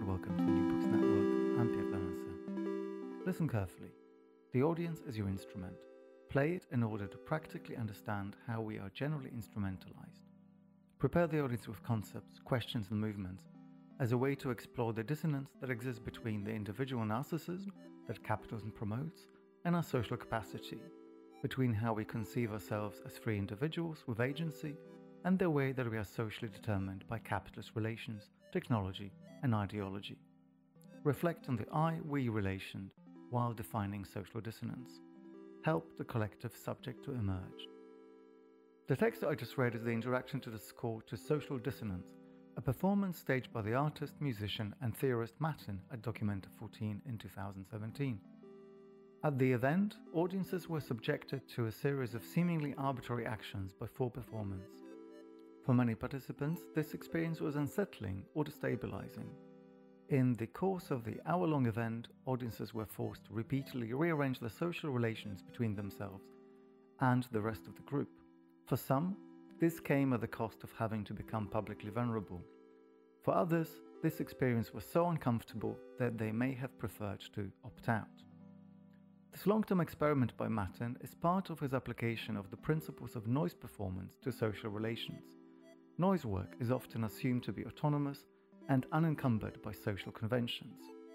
welcome to the New Books Network. I'm Pierre Clemenceau. Listen carefully. The audience is your instrument. Play it in order to practically understand how we are generally instrumentalized. Prepare the audience with concepts, questions, and movements as a way to explore the dissonance that exists between the individual narcissism that capitalism promotes and our social capacity, between how we conceive ourselves as free individuals with agency and the way that we are socially determined by capitalist relations, technology, and ideology. Reflect on the I-we relation while defining social dissonance. Help the collective subject to emerge. The text that I just read is the introduction to the score to Social Dissonance, a performance staged by the artist, musician, and theorist Matin at Documenta 14 in 2017. At the event, audiences were subjected to a series of seemingly arbitrary actions by four performers. For many participants, this experience was unsettling or destabilizing. In the course of the hour-long event, audiences were forced to repeatedly rearrange the social relations between themselves and the rest of the group. For some, this came at the cost of having to become publicly vulnerable. For others, this experience was so uncomfortable that they may have preferred to opt out. This long-term experiment by Matin is part of his application of the principles of noise performance to social relations. Noise work is often assumed to be autonomous and unencumbered by social conventions.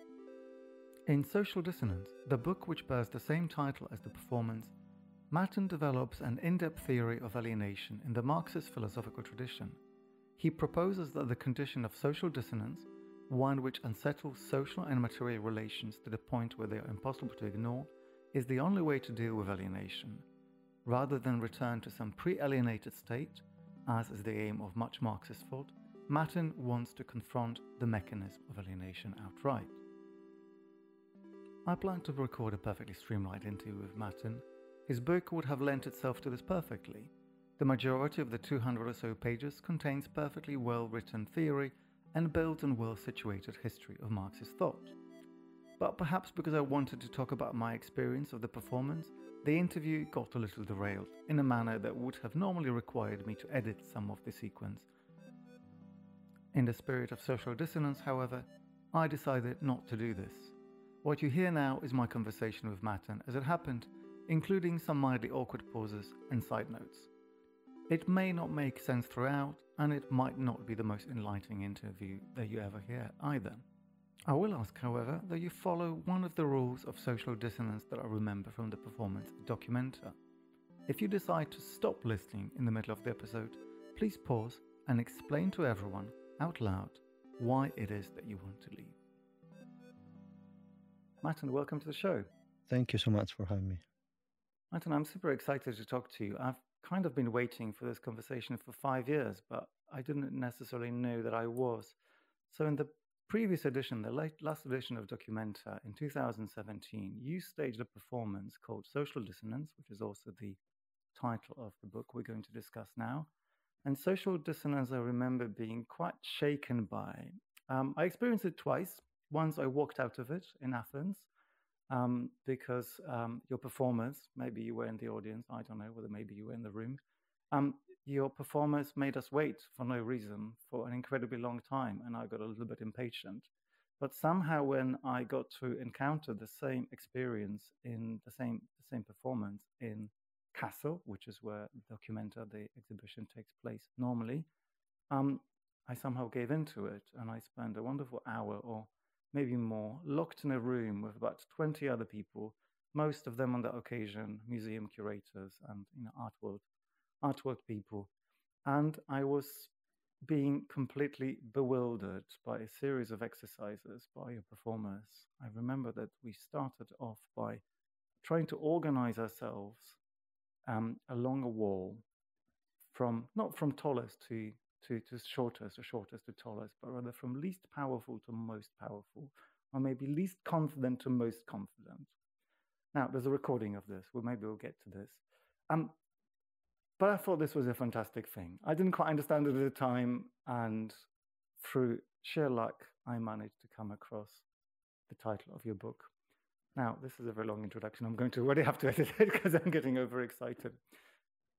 In Social Dissonance, the book which bears the same title as the performance, Matin develops an in-depth theory of alienation in the Marxist philosophical tradition. He proposes that the condition of social dissonance, one which unsettles social and material relations to the point where they are impossible to ignore, is the only way to deal with alienation. Rather than return to some pre-alienated state, as is the aim of much Marxist thought, Matin wants to confront the mechanism of alienation outright. I plan to record a perfectly streamlined interview with Matin. His book would have lent itself to this perfectly. The majority of the 200 or so pages contains perfectly well-written theory and builds on well-situated history of Marxist thought. But perhaps because I wanted to talk about my experience of the performance, the interview got a little derailed in a manner that would have normally required me to edit some of the sequence. In the spirit of social dissonance, however, I decided not to do this. What you hear now is my conversation with Matin as it happened, including some mildly awkward pauses and side notes. It may not make sense throughout, and it might not be the most enlightening interview that you ever hear either. I will ask, however, that you follow one of the rules of social dissonance that I remember from the performance at Documenta. If you decide to stop listening in the middle of the episode, please pause and explain to everyone out loud why it is that you want to leave. Matin, welcome to the show. Thank you so much for having me. Matin, I'm super excited to talk to you. I've kind of been waiting for this conversation for 5 years, but I didn't necessarily know that I was. So in the previous edition, the last edition of Documenta in 2017, you staged a performance called Social Dissonance, which is also the title of the book we're going to discuss now. And Social Dissonance, I remember being quite shaken by. I experienced it twice. Once I walked out of it in Athens because your performers, maybe you were in the audience, I don't know, whether maybe you were in the room, your performers made us wait for no reason for an incredibly long time, and I got a little bit impatient. But somehow when I got to encounter the same experience in the same performance in Kassel, which is where Documenta, the exhibition, takes place normally, I somehow gave into it, and I spent a wonderful hour or maybe more locked in a room with about 20 other people, most of them on that occasion museum curators and artwork people. And I was being completely bewildered by a series of exercises by your performers. I remember that we started off by trying to organize ourselves along a wall not from tallest to shortest or shortest to tallest, but rather from least powerful to most powerful, or maybe least confident to most confident. Now, there's a recording of this. Maybe we'll get to this. But I thought this was a fantastic thing. I didn't quite understand it at the time, and through sheer luck, I managed to come across the title of your book. Now, this is a very long introduction. I'm going to already have to edit it because I'm getting overexcited.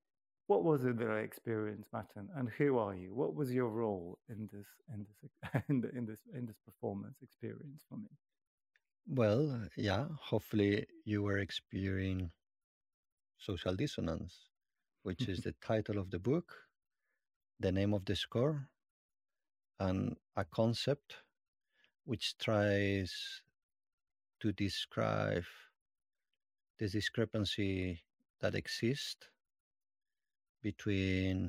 What was it that I experienced, Martin? And who are you? What was your role in this in this performance experience for me? Well, yeah, hopefully you were experiencing social dissonance, which is the title of the book, the name of the score, and a concept which tries to describe the discrepancy that exists between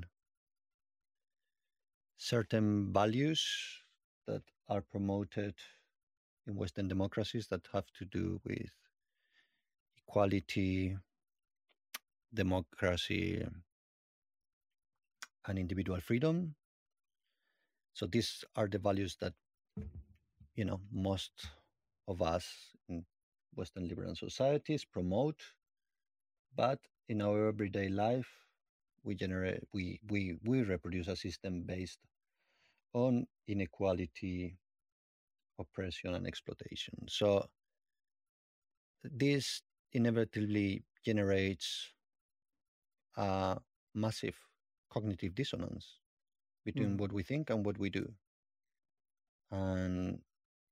certain values that are promoted in Western democracies that have to do with equality, democracy, and individual freedom. So these are the values that most of us in Western liberal societies promote, but in our everyday life, we reproduce a system based on inequality, oppression, and exploitation. So this inevitably generates a massive cognitive dissonance between Mm, what we think and what we do. And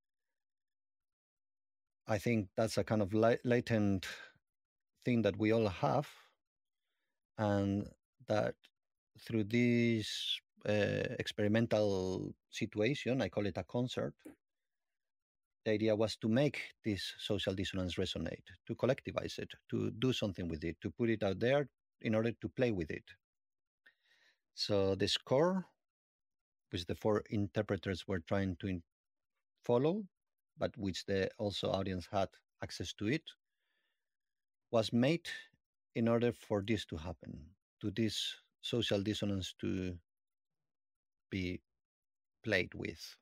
I think that's a kind of latent thing that we all have, and that through this experimental situation, I call it a concert, the idea was to make this social dissonance resonate, to collectivize it, to do something with it, to put it out there in order to play with it. So the score, which the four interpreters were trying to follow, but which the also audience had access to it, was made in order for this to happen, to this social dissonance to be played with.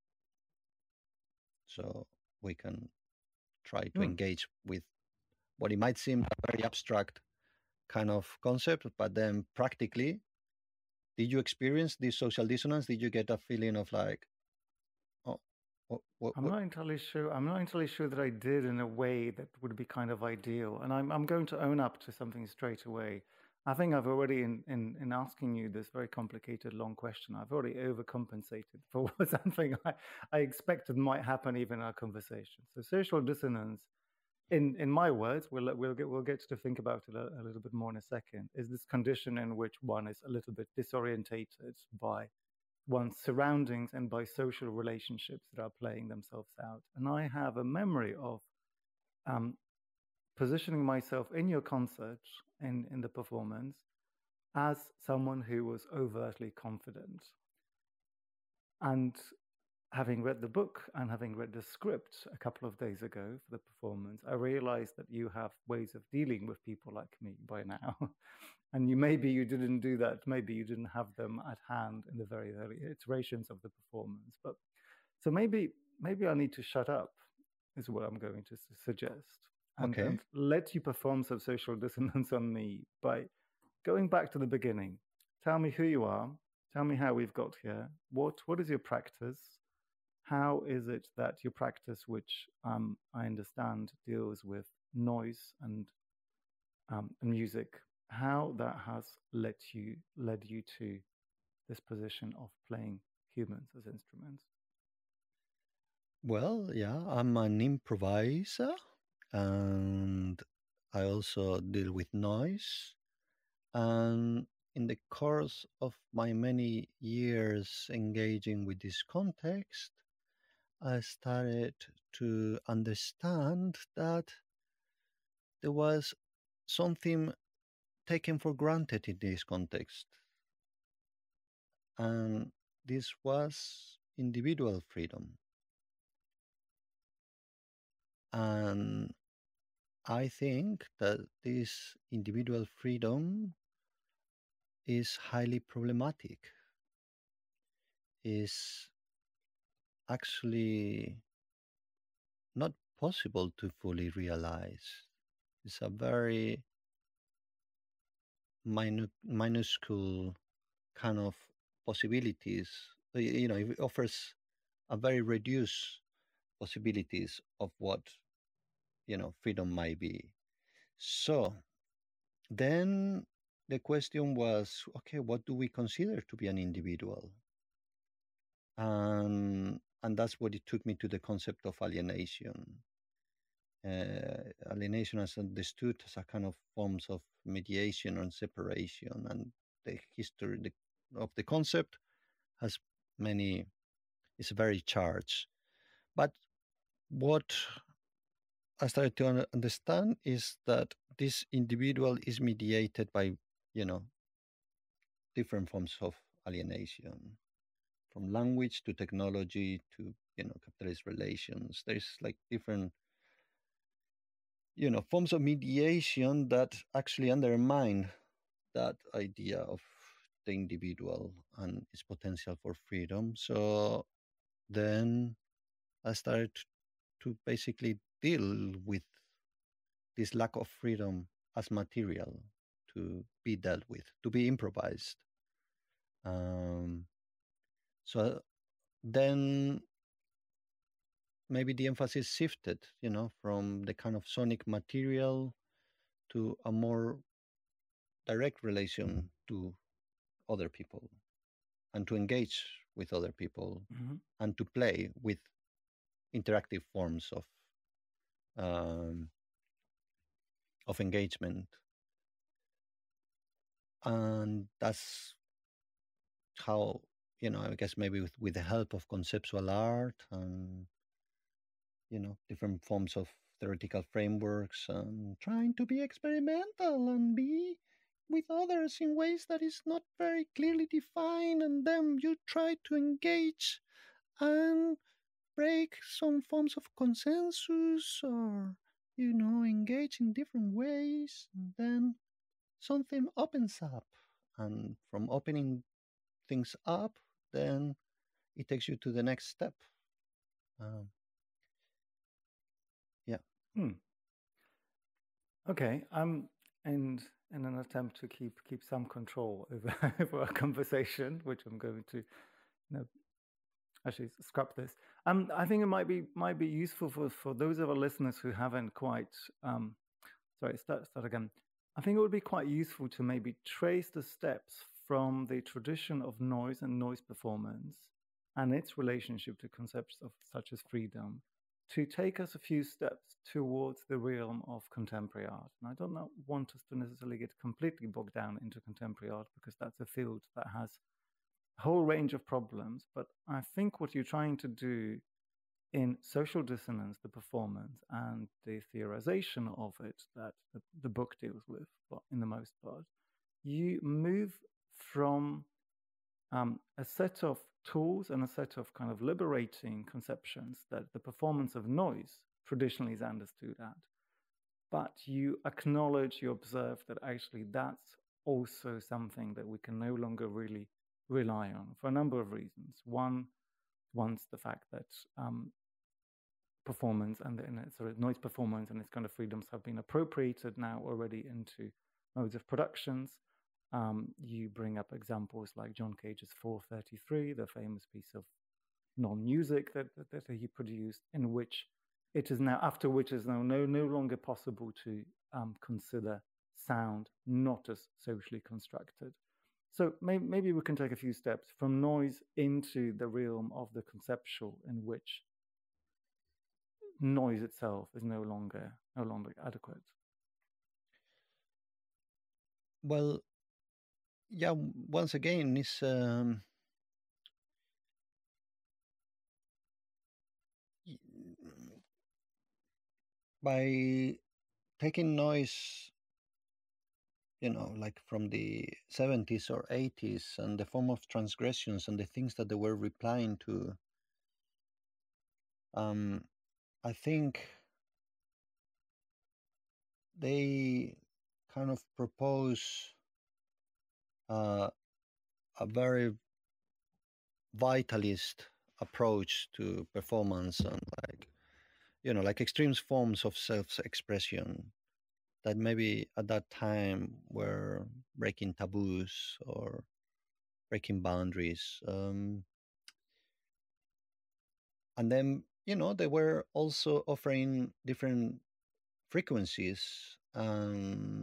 So we can try to mm. engage with what it might seem a very abstract kind of concept, but then practically, did you experience this social dissonance? Did you get a feeling of like, oh, what? I'm not entirely sure that I did in a way that would be kind of ideal. And I'm going to own up to something straight away. I think I've already, in asking you this very complicated, long question, I've already overcompensated for something I expected might happen even in our conversation. So social dissonance, in my words, we'll get to think about it a little bit more in a second, is this condition in which one is a little bit disorientated by one's surroundings and by social relationships that are playing themselves out. And I have a memory of um, positioning myself in your concert, in the performance, as someone who was overtly confident. And having read the book and having read the script a couple of days ago for the performance, I realized that you have ways of dealing with people like me by now. And maybe you didn't do that. Maybe you didn't have them at hand in the very early iterations of the performance. But so maybe I need to shut up, is what I'm going to suggest, Okay, and let you perform some social dissonance on me by going back to the beginning. Tell me who you are. Tell me how we've got here. What is your practice? How is it that your practice, which I understand deals with noise and music, how that has led you to this position of playing humans as instruments? well, yeah, I'm an improviser, and I also deal with noise. And in the course of my many years engaging with this context, I started to understand that there was something taken for granted in this context, and this was individual freedom. And I think that this individual freedom is highly problematic, is actually not possible to fully realize. It's a very minuscule kind of possibilities. It offers a very reduced possibilities of what freedom might be. So then the question was, okay, what do we consider to be an individual? And that's what it took me to the concept of alienation. Alienation is understood as a kind of forms of mediation and separation, and the history of the concept has many, is very charged. But what I started to understand is that this individual is mediated by, you know, different forms of alienation, from language to technology to, capitalist relations. There's like different, forms of mediation that actually undermine that idea of the individual and its potential for freedom. So then I started to basically deal with this lack of freedom as material to be dealt with, to be improvised. Um, so then maybe the emphasis shifted, from the kind of sonic material to a more direct relation to other people and to engage with other people Mm-hmm. and to play with interactive forms um, of engagement. And that's how, I guess maybe with the help of conceptual art and, different forms of theoretical frameworks and trying to be experimental and be with others in ways that is not very clearly defined, and then you try to engage and break some forms of consensus, or engage in different ways, and then something opens up, and from opening things up, then it takes you to the next step. um, yeah. Hmm. Okay. And in an attempt to keep some control over over our conversation, which I'm going to, actually scrap this. I think it might be useful for those of our listeners who haven't quite. Sorry, start again. I think it would be quite useful to maybe trace the steps from the tradition of noise and noise performance and its relationship to concepts of such as freedom, to take us a few steps towards the realm of contemporary art. And I don't want us to necessarily get completely bogged down into contemporary art, because that's a field that has a whole range of problems. But I think what you're trying to do in social dissonance, the performance and the theorization of it that the book deals with, well, in the most part, you move from a set of tools and a set of kind of liberating conceptions that the performance of noise traditionally is understood at. But you acknowledge, you observe that actually that's also something that we can no longer really rely on for a number of reasons. One's the fact that performance and sort of noise performance and its kind of freedoms have been appropriated now already into modes of productions. You bring up examples like John Cage's 433, the famous piece of non-music that he produced, in which it is now, after which is now no longer possible to consider sound not as socially constructed. So maybe we can take a few steps from noise into the realm of the conceptual, in which noise itself is no longer adequate. Well, yeah, once again, it's by taking noise, like from the 70s or 80s, and the form of transgressions and the things that they were replying to. I think they kind of propose a very vitalist approach to performance, and like extreme forms of self-expression that maybe at that time were breaking taboos or breaking boundaries. And then, they were also offering different frequencies.